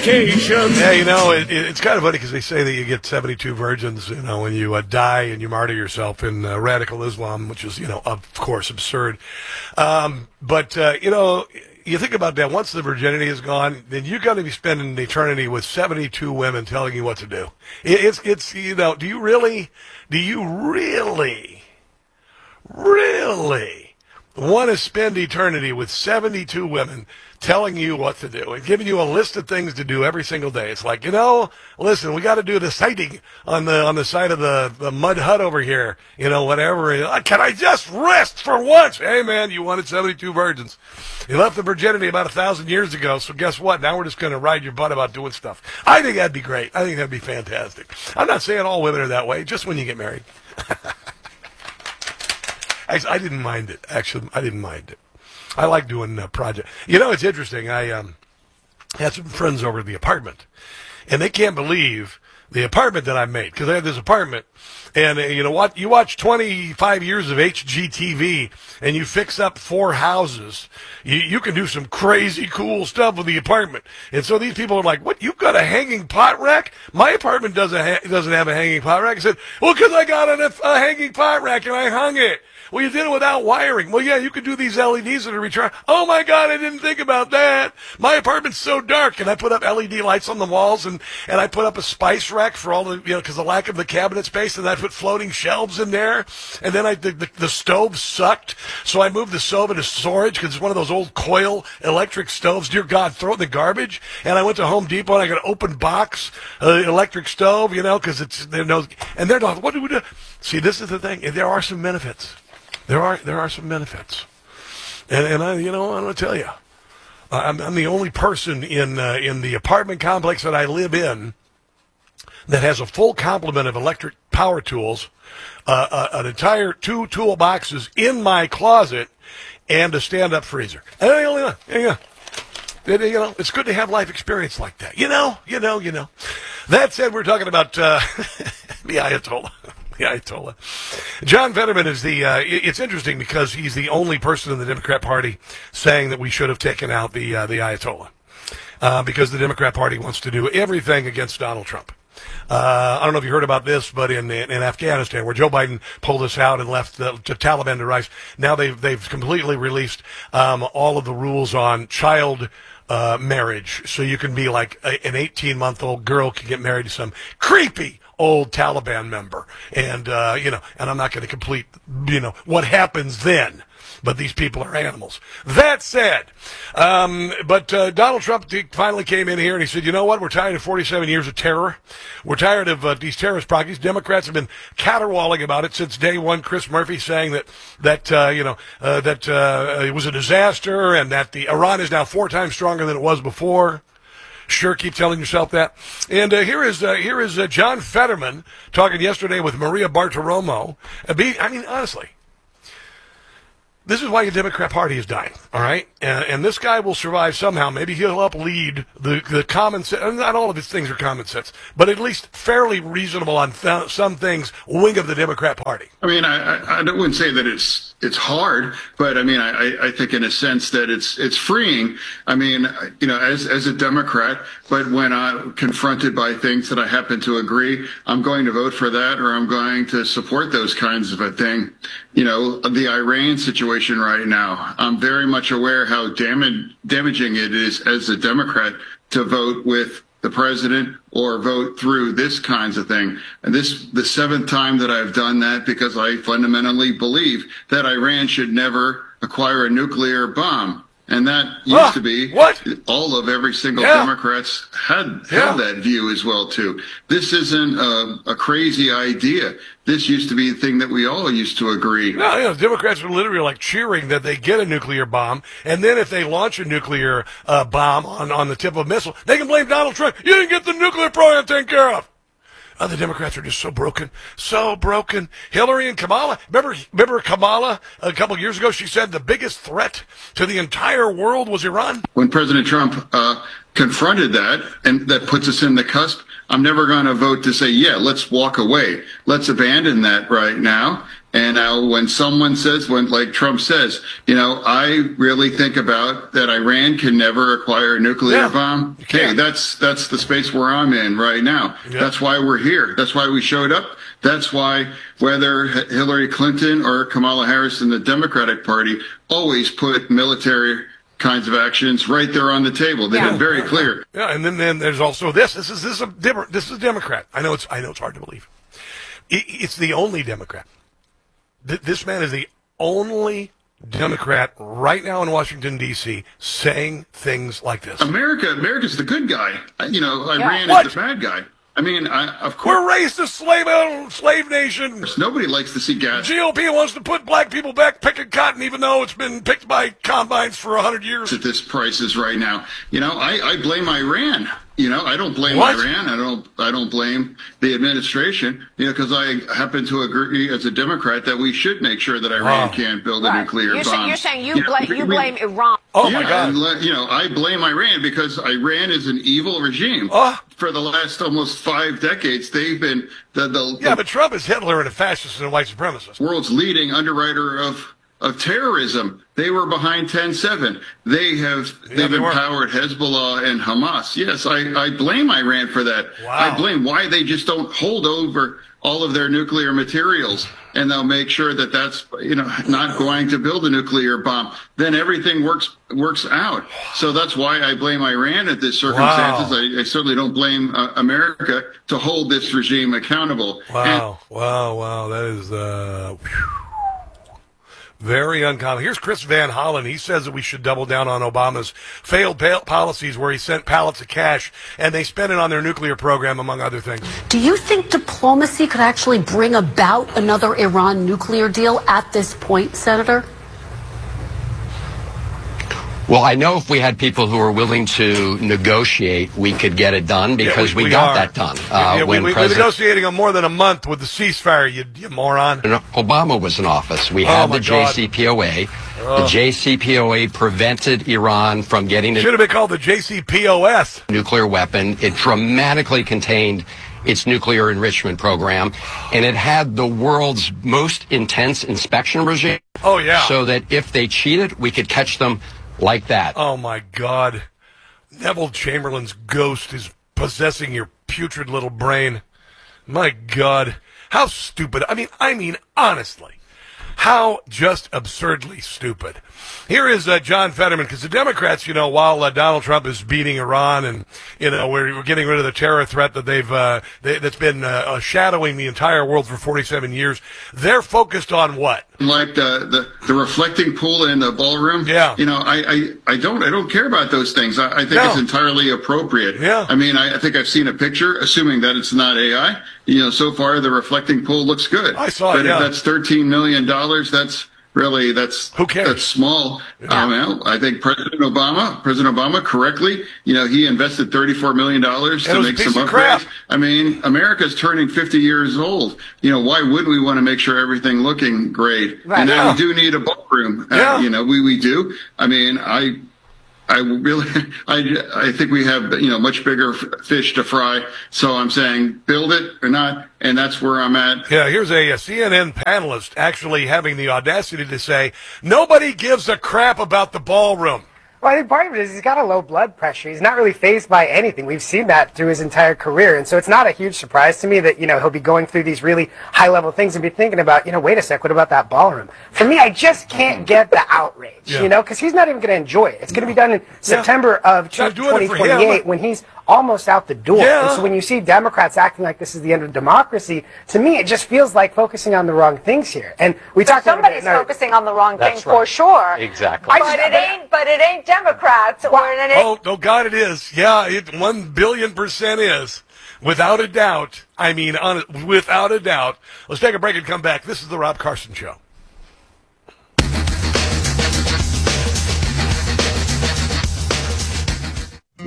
vacation. Yeah, it's kind of funny because they say that you get 72 virgins, when you die and you martyr yourself in radical Islam, which is, of course, absurd. But you think about that. Once the virginity is gone, then you're going to be spending an eternity with 72 women telling you what to do. It's do you really want to spend eternity with 72 women telling you what to do and giving you a list of things to do every single day? It's like, listen, we got to do the sighting on the side of the mud hut over here, whatever. Can I just rest for once? Hey, man, you wanted 72 virgins. You left the virginity about 1,000 years ago, so guess what? Now we're just going to ride your butt about doing stuff. I think that'd be great. I think that'd be fantastic. I'm not saying all women are that way, just when you get married. I didn't mind it. Actually, I didn't mind it. I like doing projects. It's interesting. I had some friends over at the apartment, and they can't believe the apartment that I made, because I had this apartment, and you know what? You watch 25 years of HGTV, and you fix up 4 houses. You can do some crazy cool stuff with the apartment. And so these people are like, "What? You've got a hanging pot rack? My apartment doesn't have a hanging pot rack." I said, "Well, because I got a hanging pot rack and I hung it." Well, you did it without wiring. Well, yeah, you could do these LEDs that are recharged. Oh, my God, I didn't think about that. My apartment's so dark. And I put up LED lights on the walls, and I put up a spice rack for all the, because the lack of the cabinet space, and I put floating shelves in there. And then the stove sucked, so I moved the stove into storage because it's one of those old coil electric stoves. Dear God, throw it in the garbage. And I went to Home Depot, and I got an open box electric stove, because and they're like, what do we do? See, this is the thing. There are some benefits. There are some benefits, and I, I'm going to tell you, I'm the only person in the apartment complex that I live in that has a full complement of electric power tools, an entire 2 toolboxes in my closet, and a stand-up freezer. And I'm the only one. Yeah. It's good to have life experience like that. That said, we're talking about the Ayatollah. The Ayatollah. John Fetterman is it's interesting because he's the only person in the Democrat Party saying that we should have taken out the Ayatollah. Because the Democrat Party wants to do everything against Donald Trump. I don't know if you heard about this, but in Afghanistan, where Joe Biden pulled us out and left the Taliban to rise, now they've completely released all of the rules on child marriage. So you can be like an 18-month-old girl can get married to some creepy old Taliban member. And, and I'm not going to complete, what happens then. But these people are animals. That said, Donald Trump finally came in here and he said, you know what? We're tired of 47 years of terror. We're tired of these terrorist proxies. Democrats have been caterwauling about it since day one. Chris Murphy saying that it was a disaster and that Iran is now 4 times stronger than it was before. Sure, keep telling yourself that. And here is John Fetterman talking yesterday with Maria Bartiromo. Honestly, this is why the Democrat Party is dying, all right? And this guy will survive somehow. Maybe he'll help lead the common sense. Not all of his things are common sense, but at least fairly reasonable on some things wing of the Democrat Party. I wouldn't say that it's hard, but I think in a sense that it's freeing. As a Democrat, but when I'm confronted by things that I happen to agree, I'm going to vote for that, or I'm going to support those kinds of a thing. The Iran situation right now, I'm very much aware how damaging it is as a Democrat to vote with the president or vote through this kinds of thing. And this the 7th time that I've done that, because I fundamentally believe that Iran should never acquire a nuclear bomb. And that used to be what? All of every single Democrats held that view as well, too. This isn't a crazy idea. This used to be the thing that we all used to agree. No, Democrats are literally like cheering that they get a nuclear bomb. And then if they launch a nuclear bomb on the tip of a missile, they can blame Donald Trump. You didn't get the nuclear program taken care of. The Democrats are just so broken, so broken. Hillary and Kamala, remember Kamala a couple of years ago? She said the biggest threat to the entire world was Iran. When President Trump confronted that, and that puts us in the cusp, I'm never going to vote to say, let's walk away. Let's abandon that right now. And now when someone says, like Trump says, I really think about that Iran can never acquire a nuclear bomb. Okay, that's the space where I'm in right now. Yeah. That's why we're here. That's why we showed up. That's why whether Hillary Clinton or Kamala Harris in the Democratic Party always put military kinds of actions right there on the table. They've been very clear. Yeah, and then there's also this. This is a Democrat. I know it's hard to believe. It's the only Democrat. This man is the only Democrat right now in Washington, D.C. saying things like this. America's the good guy. Iran is the bad guy. I mean, of course. We're raised a slave nation. Nobody likes to see gas. GOP wants to put black people back picking cotton, even though it's been picked by combines for 100 years. At this prices right now. I blame Iran. I don't blame Iran. I don't blame the administration, because I happen to agree as a Democrat that we should make sure that Iran can't build a nuclear bomb. You're saying you blame Iran. Oh, my God. I blame Iran because Iran is an evil regime. For the last almost 5 decades, they've been but Trump is Hitler and a fascist and a white supremacist. World's leading underwriter of terrorism. They were behind 10/7. They've empowered Hezbollah and Hamas. Yes, I blame Iran for that. Wow. I blame why they just don't hold over all of their nuclear materials, and they'll make sure that that's not going to build a nuclear bomb. Then everything works out. So that's why I blame Iran at this circumstances. Wow. I certainly don't blame America to hold this regime accountable. Wow. That is very uncommon. Here's Chris Van Hollen. He says that we should double down on Obama's failed policies where he sent pallets of cash and they spent it on their nuclear program, among other things. Do you think diplomacy could actually bring about another Iran nuclear deal at this point, Senator? Well, I know if we had people who were willing to negotiate, we could get it done because we got that done. We're negotiating on more than a month with the ceasefire, you moron. Obama was in office. We had the JCPOA. The JCPOA prevented Iran from getting Should have been called the JCPOS. Nuclear weapon. It dramatically contained its nuclear enrichment program, and it had the world's most intense inspection regime. Oh, yeah. So that if they cheated, we could catch them like that. Oh, my God. Neville Chamberlain's ghost is possessing your putrid little brain. My God. How stupid. I mean, honestly. How just absurdly stupid. Here is John Fetterman, because the Democrats, while Donald Trump is beating Iran and, we're getting rid of the terror threat that that's been shadowing the entire world for 47 years, they're focused on what? Like the reflecting pool in the ballroom. Yeah. I don't care about those things. I think it's entirely appropriate. Yeah. I mean, I think I've seen a picture, assuming that it's not AI. So far the reflecting pool looks good. I saw it. But if that's $13 million, that's who cares? That's small. Yeah. I think President Obama correctly, he invested $34 million to make some upgrades. I mean, America's turning 50 years old. Why wouldn't we want to make sure everything looking great? Right. And now we do need a ballroom. We do. I mean, I think we have, much bigger fish to fry. So I'm saying build it or not. And that's where I'm at. Yeah, here's a CNN panelist actually having the audacity to say, nobody gives a crap about the ballroom. Well, I think part of it is he's got a low blood pressure. He's not really fazed by anything. We've seen that through his entire career. And so it's not a huge surprise to me that, he'll be going through these really high-level things and be thinking about, wait a sec, what about that ballroom? For me, I just can't get the outrage, because he's not even going to enjoy it. It's going to be done in September of 2028 when he's almost out the door. Yeah. And so when you see Democrats acting like this is the end of democracy, to me, it just feels like focusing on the wrong things here. And we talked about somebody's focusing on the wrong thing for sure. Exactly. But it ain't Democrats. Oh, God, it is. Yeah, it 1 billion% is. Without a doubt. I mean, without a doubt. Let's take a break and come back. This is the Rob Carson Show.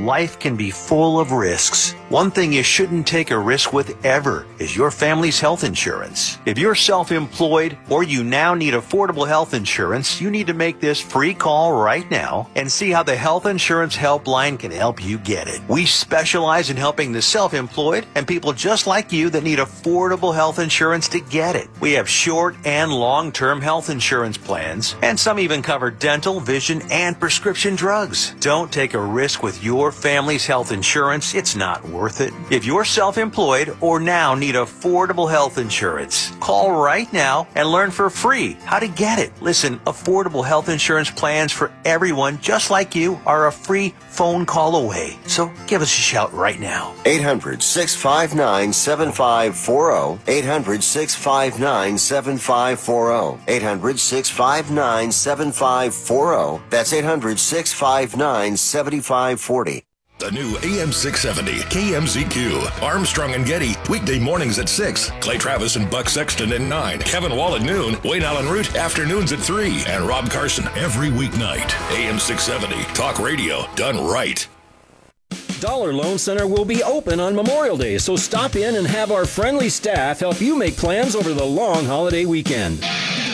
Life can be full of risks. One thing you shouldn't take a risk with ever is your family's health insurance. If you're self-employed or you now need affordable health insurance, you need to make this free call right now and see how the Health Insurance Helpline can help you get it. We specialize in helping the self-employed and people just like you that need affordable health insurance to get it. We have short and long-term health insurance plans, and some even cover dental, vision, and prescription drugs. Don't take a risk with your family's health insurance. It's not worth it. If you're self-employed or now need affordable health insurance, call right now and learn for free how to get it. Listen, affordable health insurance plans for everyone just like you are a free phone call away. So give us a shout right now. 800-659-7540. 800-659-7540. 800-659-7540. That's 800-659-7540. The new AM 670 KMZQ. Armstrong and Getty, weekday mornings at 6. Clay Travis and Buck Sexton at 9. Kevin Wall at noon. Wayne Allen Root, afternoons at 3. And Rob Carson every weeknight. AM 670, talk radio done right. Dollar Loan Center will be open on Memorial Day, so stop in and have our friendly staff help you make plans over the long holiday weekend.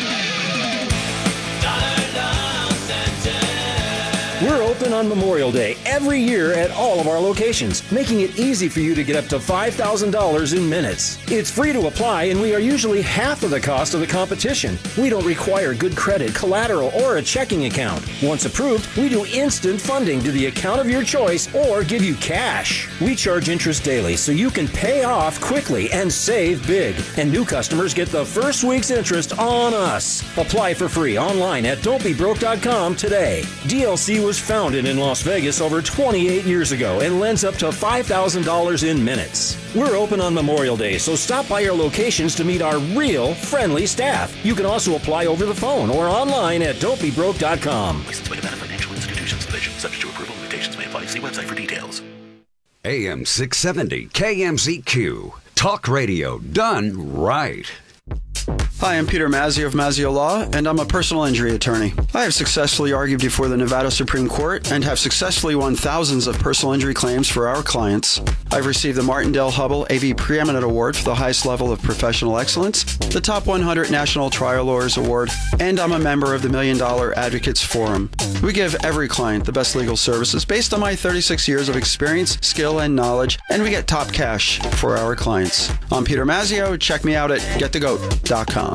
We're open on Memorial Day every year at all of our locations, making it easy for you to get up to $5,000 in minutes. It's free to apply, and we are usually half of the cost of the competition. We don't require good credit, collateral, or a checking account. Once approved, we do instant funding to the account of your choice or give you cash. We charge interest daily so you can pay off quickly and save big. And new customers get the first week's interest on us. Apply for free online at don'tbebroke.com today. DLC was founded in Las Vegas over 28 years ago and lends up to $5,000 in minutes. We're open on Memorial Day, so stop by our locations to meet our real, friendly staff. You can also apply over the phone or online at don'tbebroke.com. Licensed by Nevada Financial Institutions Division. Subject to approval. Limitations may apply. See website for details. AM 670 KMZQ. Talk radio done right. Hi, I'm Peter Mazzio of Mazzio Law, and I'm a personal injury attorney. I have successfully argued before the Nevada Supreme Court and have successfully won thousands of personal injury claims for our clients. I've received the Martindale Hubbell AV Preeminent Award for the highest level of professional excellence, the Top 100 National Trial Lawyers Award, and I'm a member of the $1 Million Advocates Forum. We give every client the best legal services based on my 36 years of experience, skill, and knowledge, and we get top cash for our clients. I'm Peter Mazzio. Check me out at getthegoat.com.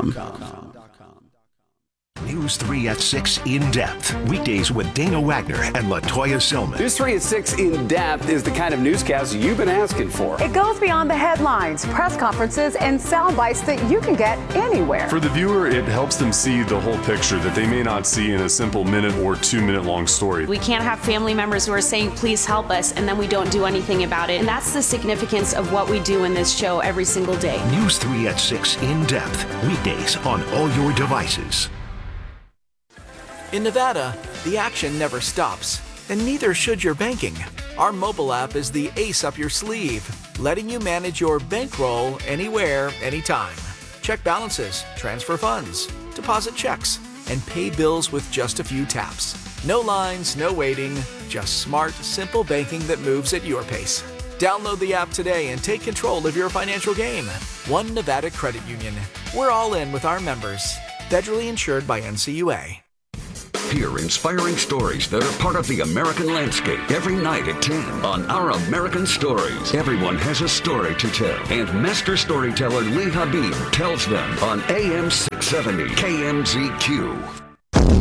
News 3 at 6 In Depth. Weekdays with Dana Wagner and LaToya Silman. News 3 at 6 In Depth is the kind of newscast you've been asking for. It goes beyond the headlines, press conferences, and sound bites that you can get anywhere. For the viewer, it helps them see the whole picture that they may not see in a simple minute or 2 minute long story. We can't have family members who are saying, please help us, and then we don't do anything about it. And that's the significance of what we do in this show every single day. News 3 at 6 In Depth. Weekdays on all your devices. In Nevada, the action never stops, and neither should your banking. Our mobile app is the ace up your sleeve, letting you manage your bankroll anywhere, anytime. Check balances, transfer funds, deposit checks, and pay bills with just a few taps. No lines, no waiting, just smart, simple banking that moves at your pace. Download the app today and take control of your financial game. One Nevada Credit Union. We're all in with our members. Federally insured by NCUA. Hear inspiring stories that are part of the American landscape every night at 10 on Our American Stories. Everyone has a story to tell, and master storyteller Lee Habib tells them on AM 670 KMZQ.